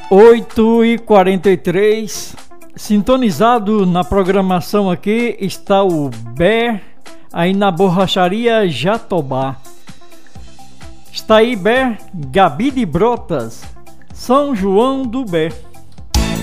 8h43, sintonizado na programação aqui está o Bé, aí na borracharia Jatobá. Está aí Bé, Gabi de Brotas, São João do Bé.